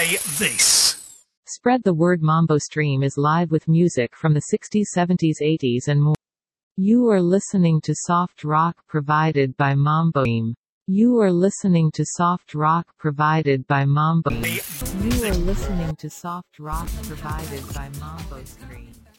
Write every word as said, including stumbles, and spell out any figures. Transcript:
Play this. Spread the word. Mambo Stream is live with music from the sixties, seventies, eighties and more. You are listening to soft rock provided by Mambo Stream. You are listening to soft rock provided by Mambo. You are listening to soft rock provided by Mambo Stream.